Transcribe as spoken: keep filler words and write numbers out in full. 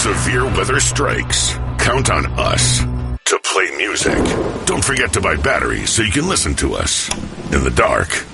severe weather strikes, count on us to play music. Don't forget to buy batteries so you can listen to us in the dark.